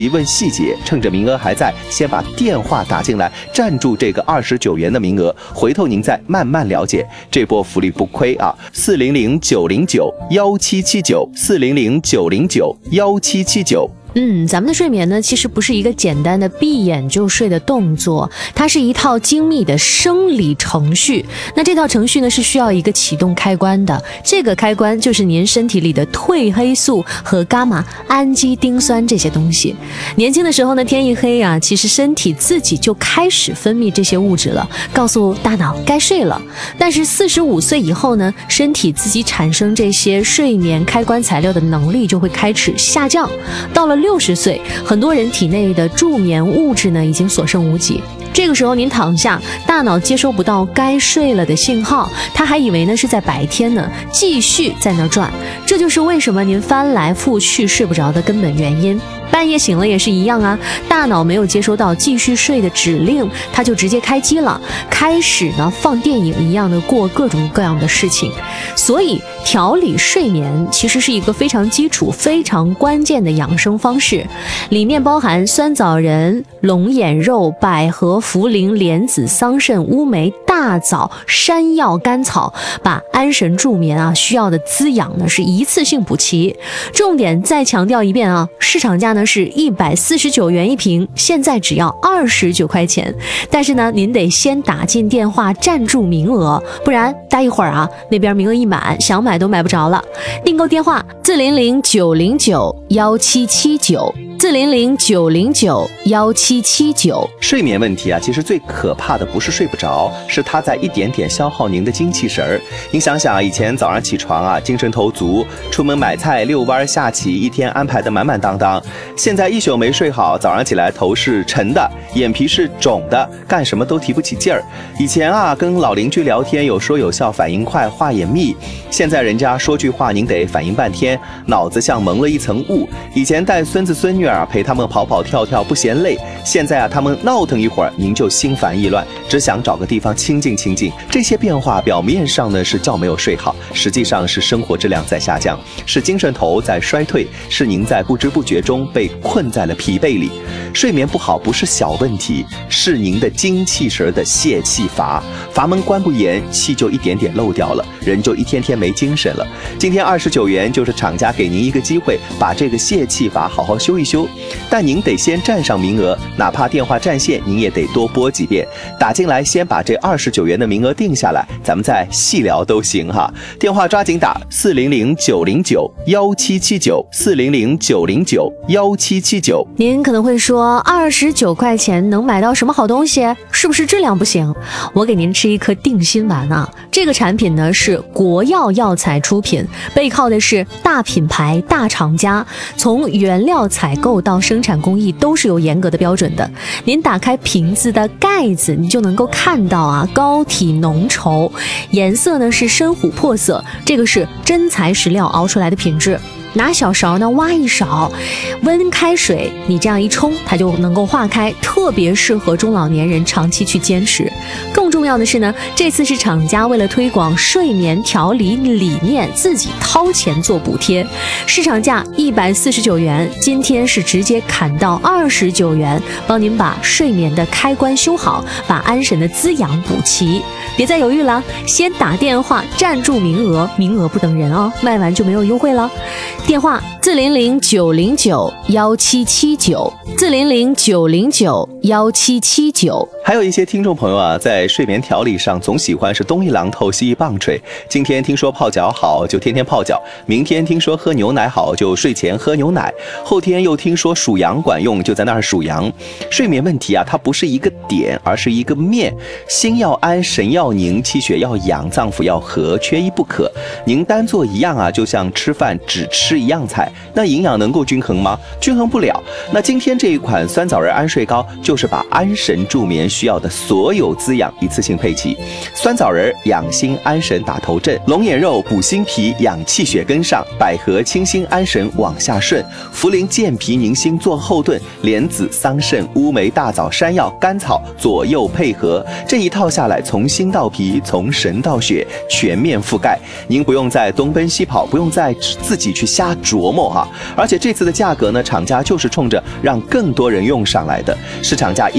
一问细节，趁着名额还在，先把电话打进来，占住这个29元的名额，回头您再慢慢了解。这波福利不亏啊！400-909-1779，400-909-1779。 咱们的睡眠呢，其实不是一个简单的闭眼就睡的动作，它是一套精密的生理程序。那这套程序呢，是需要一个启动开关的，这个开关就是您身体里的褪黑素和伽马氨基丁酸这些东西。年轻的时候呢，天一黑啊，其实身体自己就开始分泌这些物质了，告诉大脑该睡了。但是45岁以后呢，身体自己产生这些睡眠开关材料的能力就会开始下降，到了60岁，很多人体内的助眠物质呢已经所剩无几。这个时候您躺下，大脑接收不到该睡了的信号，他还以为呢是在白天呢，继续在那转。这就是为什么您翻来覆去睡不着的根本原因。半夜醒了也是一样啊，大脑没有接收到继续睡的指令，它就直接开机了，开始呢放电影一样的过各种各样的事情。所以调理睡眠其实是一个非常基础、非常关键的养生方式，里面包含酸枣仁、龙眼肉、百合、茯苓、莲子、桑葚、乌梅、大枣、山药、甘草，把安神助眠啊需要的滋养呢是一次性补齐。重点再强调一遍啊，市场价呢是149元一瓶，现在只要29块钱。但是呢，您得先打进电话占住名额，不然待一会儿啊，那边名额一满，想买都买不着了。订购电话400-909-1779，400-909-1779。 睡眠问题啊，其实最可怕的不是睡不着，是它在一点点消耗您的精气神儿。您想想啊，以前早上起床啊，精神头足，出门买菜、遛弯、下棋，一天安排的满满当当。现在一宿没睡好，早上起来头是沉的，眼皮是肿的，干什么都提不起劲儿。以前啊，跟老邻居聊天有说有笑，反应快，话也密。现在人家说句话，您得反应半天，脑子像蒙了一层雾。以前带孙子孙女啊，陪他们跑跑跳跳不嫌累，现在啊，他们闹腾一会儿，您就心烦意乱，只想找个地方清静清静。这些变化表面上呢是觉没有睡好，实际上是生活质量在下降，是精神头在衰退，是您在不知不觉中被困在了疲惫里。睡眠不好不是小问题，是您的精气神的泄气阀，阀门关不严，气就一点点漏掉了，人就一天天没精神了。今天29元就是厂家给您一个机会，把这个泄气阀好好修一修，但您得先占上名额，哪怕电话占线，您也得多拨几遍。打进来先把这29元的名额定下来，咱们再细聊都行哈。电话抓紧打400-909-1779，400-909-1779。 您可能会说，29块钱能买到什么好东西？是不是质量不行？我给您吃一颗定心丸啊！这个产品呢是国药药材出品，背靠的是大品牌、大厂家，从原料采购到生产工艺都是有严格的标准的。您打开瓶子的盖子，你就能够看到啊，膏体浓稠，颜色呢是深琥珀色，这个是真材实料熬出来的品质。拿小勺呢挖一勺，温开水，你这样一冲，它就能够化开，特别适合中老年人长期去坚持。更重要的是呢，这次是厂家为了推广睡眠调理理念，自己掏钱做补贴，市场价149元，今天是直接砍到29元，帮您把睡眠的开关修好，把安神的滋养补齐。别再犹豫了，先打电话占住名额，名额不等人哦，卖完就没有优惠了。电话400-909-1779，400-909-1779。 还有一些听众朋友啊，在睡眠调理上总喜欢是东一榔头西一棒槌。今天听说泡脚好，就天天泡脚；明天听说喝牛奶好，就睡前喝牛奶；后天又听说数羊管用，就在那儿数羊。睡眠问题啊，它不是一个点，而是一个面。心要安，神要宁，气血要养，脏腑要和，缺一不可。您单做一样啊，就像吃饭只吃一样菜，那营养能够均衡吗？均衡不了。那今天这一款酸枣仁安睡膏，就是把安神助眠需要的所有滋养一次性配齐。酸枣仁养心安神打头阵，龙眼肉补心脾养气血跟上，百合清心安神往下顺，茯苓健脾宁心做后盾，莲子桑葚乌梅大枣山药甘草左右配合，这一套下来，从心到脾，从神到血，全面覆盖。您不用再东奔西跑，不用再自己去瞎瞎琢磨哈。而且这次的价格呢，厂家就是冲着让更多人用上来的，市场价